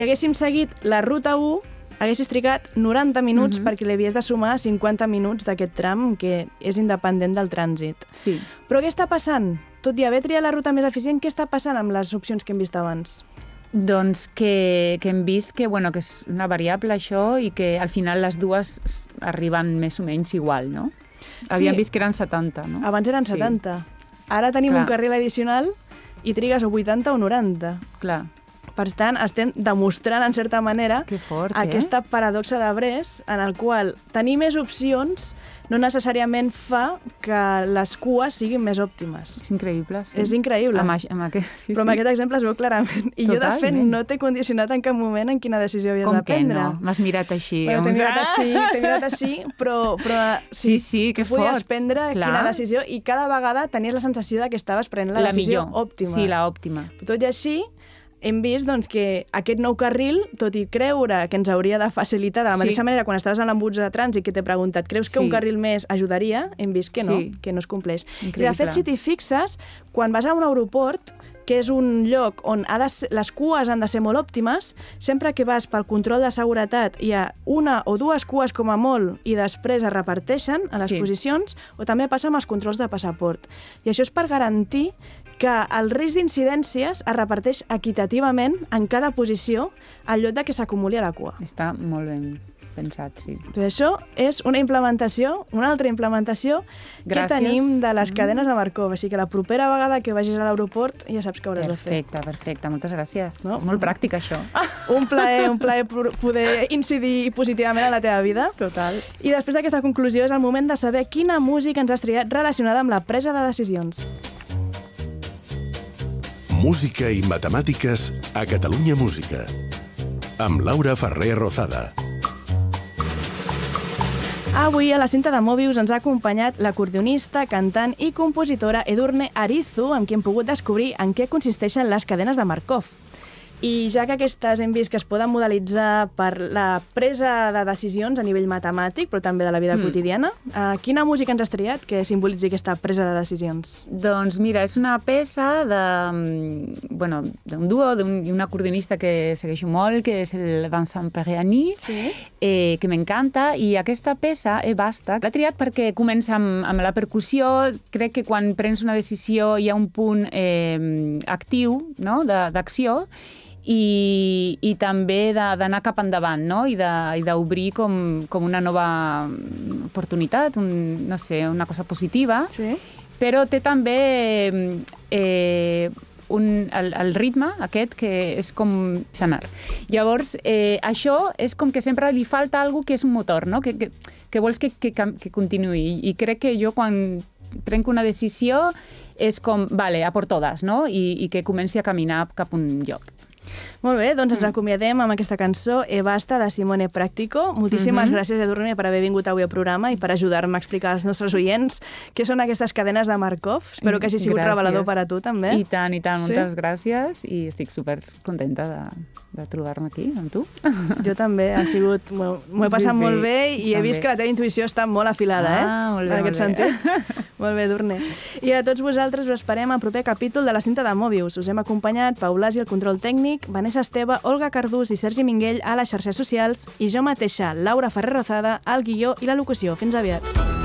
haguéssim seguit la ruta 1, haguessis trigat 90 minuts perquè li havies de sumar 50 minuts d'aquest tram que és independent del trànsit. Sí. Però què està passant? Tot i haver triat la ruta més eficient, què està passant amb les opcions que hem vist abans? Doncs que hem vist que és una variable això i que al final les dues arriben més o menys igual, no? Havíem vist que eren 70, no? Abans eren 70. Ara tenim un carril addicional i trigues o 80 o 90. Clar. Per tant, estem demostrant, en certa manera, aquesta paradoxa de Bress, en el qual tenir més opcions no necessàriament fa que les cues siguin més òptimes. És increïble, sí. És increïble. Però amb aquest exemple es veu clarament. I jo, de fet, no t'he condicionat en cap moment en quina decisió havies de prendre. Com que no? M'has mirat així. T'he mirat així, però sí, que fort. Podies prendre quina decisió i cada vegada tenies la sensació que estaves prenent la decisió òptima. Sí, l'òptima. Tot i així, hem vist que aquest nou carril, tot i creure que ens hauria de facilitar, de la mateixa manera, quan estaves en l'embuts de trànsit que t'he preguntat, creus que un carril més ajudaria? Hem vist que no es compleix. Increïble. I de fet, si t'hi fixes, quan vas a un aeroport, que és un lloc on les cues han de ser molt òptimes, sempre que vas pel control de seguretat hi ha una o dues cues com a molt i després es reparteixen a les posicions, o també passa amb els controls de passaport. I això és per garantir que el risc d'incidències es reparteix equitativament en cada posició al lloc de que s'acumuli a la cua. Està molt ben pensat, sí. Doncs això és una altra implementació que tenim de les cadenes de Markov. Així que la propera vegada que vagis a l'aeroport ja saps què hauràs de fer. Perfecte. Moltes gràcies. Molt pràctic, això. Un plaer poder incidir positivament en la teva vida. Total. I després d'aquesta conclusió és el moment de saber quina música ens has triat relacionada amb la presa de decisions. Música i matemàtiques a Catalunya Música. Amb Laura Ferrer Rozada. Avui a la cinta de Mobius ens ha acompanyat l'acordionista, cantant i compositora Edurne Arizu, amb qui hem pogut descobrir en què consisteixen les cadenes de Markov. I ja que aquestes hem vist que es poden modelitzar per la presa de decisions a nivell matemàtic, però també de la vida quotidiana, quina música ens has triat que simbolitzi aquesta presa de decisions? Doncs mira, és una peça d'un duo, d'un acordionista que segueixo molt, que és el Vincent Periani, que m'encanta, i aquesta peça, Basta, l'ha triat perquè comença amb la percussió. Crec que quan prens una decisió hi ha un punt actiu, d'acció, i també d'anar cap endavant, no? I d'obrir com una nova oportunitat, una cosa positiva, però té també el ritme aquest que és com sanar. Llavors, això és com que sempre li falta alguna que és un motor, no? Que vols que continuï. I crec que jo quan prenc una decisió és com, vale, a por todas, no? I que comenci a caminar cap a un lloc. Molt bé, doncs ens acomiadem amb aquesta cançó Basta de Simone Practico. Moltíssimes gràcies, Edurne, per haver vingut avui al programa i per ajudar-me a explicar als nostres oients què són aquestes cadenes de Markov. Espero que hagi sigut revelador per a tu, també. I tant, moltes gràcies, i estic supercontenta de trobar-me aquí amb tu. Jo també, m'ho he passat molt bé i he vist que la teva intuïció està molt afilada, molt bé, en aquest sentit. Molt bé, Edurne. I a tots vosaltres us esperem al proper capítol de la cinta de Mobius. Us hem acompanyat Pau Blasi al control tècnic, Vanessa Esteve, Olga Cardús i Sergi Minguell a les xarxes socials i jo mateixa, Laura Ferrer Rozada, al guió i la locució. Fins aviat.